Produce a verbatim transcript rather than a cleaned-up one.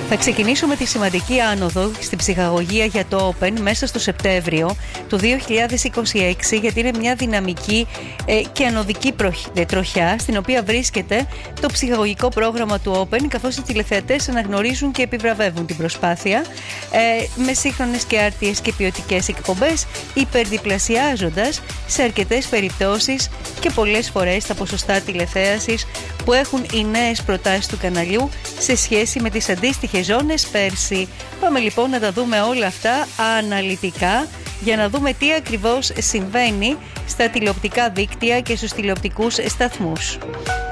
Θα ξεκινήσουμε τη σημαντική άνοδο στην ψυχαγωγία για το Open μέσα στο Σεπτέμβριο του δύο χιλιάδες είκοσι έξι, γιατί είναι μια δυναμική ε, και ανωδική τροχιά στην οποία βρίσκεται το ψυχαγωγικό πρόγραμμα του Open, καθώς οι τηλεθεατές αναγνωρίζουν και επιβραβεύουν την προσπάθεια ε, με σύγχρονες και άρτιες και ποιοτικές εκπομπές, υπερδιπλασιάζοντας σε αρκετές περιπτώσεις και πολλές φορές τα ποσοστά τηλεθέασης που έχουν οι νέες προτάσεις του καναλιού σε σχέση με τις αντίστοιχες ζώνες πέρσι. Πάμε λοιπόν να τα δούμε όλα αυτά αναλυτικά για να δούμε τι ακριβώς συμβαίνει στα τηλεοπτικά δίκτυα και στους τηλεοπτικούς σταθμούς.